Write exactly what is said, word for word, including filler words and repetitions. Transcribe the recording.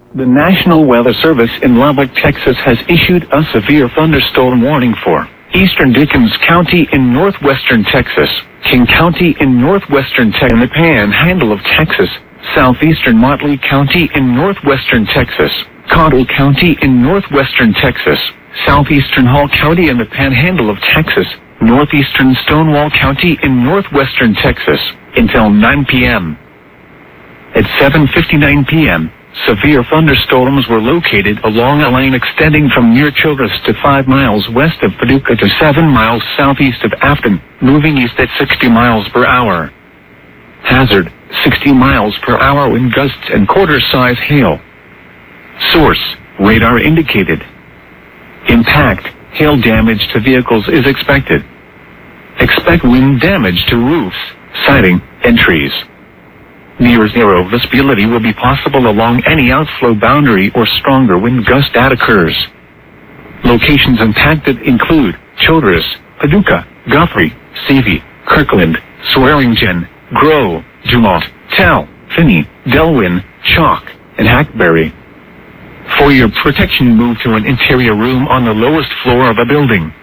The National Weather Service in Lubbock, Texas has issued a severe thunderstorm warning for eastern Dickens County in northwestern Texas, King County in northwestern Texas, and the Panhandle of Texas, southeastern Motley County in northwestern Texas, Cottle County in northwestern Texas, southeastern Hall County in the Panhandle of Texas, northeastern Stonewall County in northwestern Texas, until nine p m At seven fifty-nine p m, severe thunderstorms were located along a line extending from near Childress to five miles west of Paducah to seven miles southeast of Afton, moving east at sixty miles per hour. Hazard, sixty miles per hour wind gusts and quarter-size hail. Source, radar indicated. Impact, hail damage to vehicles is expected. Expect wind damage to roofs, siding, and trees. Near zero visibility will be possible along any outflow boundary or stronger wind gust that occurs. Locations impacted include Childress, Paducah, Guthrie, Seavey, Kirkland, Swearingen, Grove, Dumont, Tell, Finney, Delwyn, Chalk, and Hackberry. For your protection, move to an interior room on the lowest floor of a building.